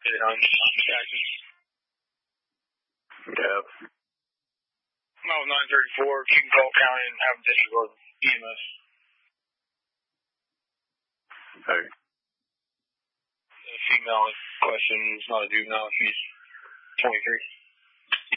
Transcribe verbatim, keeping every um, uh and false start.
Is it on Jackson? Yep. Mile nine thirty-four, you can call county and have them disregard E M S. Okay. The female in question is not a juvenile, she's twenty-three.